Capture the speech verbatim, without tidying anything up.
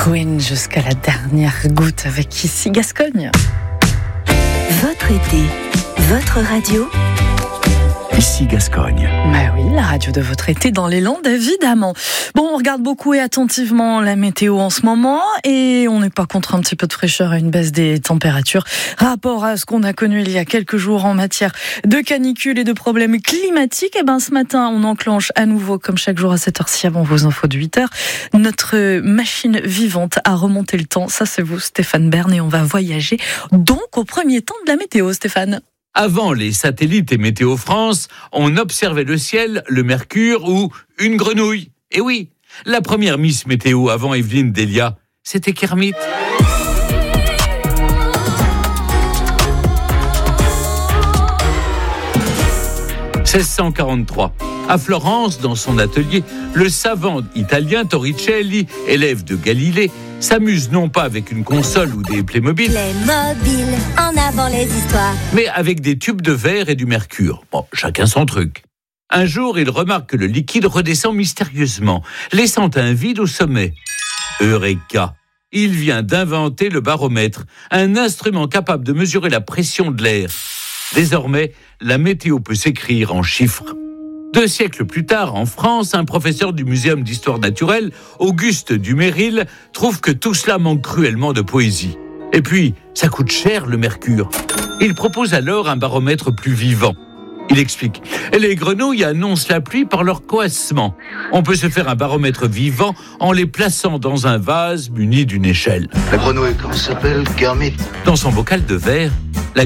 Queen jusqu'à la dernière goutte avec Ici Gascogne. Votre été, votre radio. Ici Gascogne. Bah oui, la radio de votre été dans les Landes, évidemment. Bon, on regarde beaucoup et attentivement la météo en ce moment et on n'est pas contre un petit peu de fraîcheur et une baisse des températures. Rapport à ce qu'on a connu il y a quelques jours en matière de canicule et de problèmes climatiques, et ben ce matin, on enclenche à nouveau, comme chaque jour à cette heure-ci avant vos infos de huit heures, notre machine vivante à remonter le temps. Ça, c'est vous, Stéphane Bern, et on va voyager donc au premier temps de la météo, Stéphane. Avant les satellites et Météo France, on observait le ciel, le mercure ou une grenouille. Et oui, la première Miss Météo avant Evelyne Delia, c'était Kermit. seize cent quarante-trois. À Florence, dans son atelier, le savant italien Torricelli, élève de Galilée, s'amuse non pas avec une console ou des Playmobil, Playmobil, en avant les histoires, mais avec des tubes de verre et du mercure. Bon, chacun son truc. Un jour, il remarque que le liquide redescend mystérieusement, laissant un vide au sommet. Eureka! Il vient d'inventer le baromètre, un instrument capable de mesurer la pression de l'air. Désormais, la météo peut s'écrire en chiffres. Deux siècles plus tard, en France, un professeur du Muséum d'histoire naturelle, Auguste Duméril, trouve que tout cela manque cruellement de poésie. Et puis, ça coûte cher le mercure. Il propose alors un baromètre plus vivant. Il explique, les grenouilles annoncent la pluie par leur coassement. On peut se faire un baromètre vivant en les plaçant dans un vase muni d'une échelle. La grenouille, comment ça s'appelle? Kermit. Dans son bocal de verre,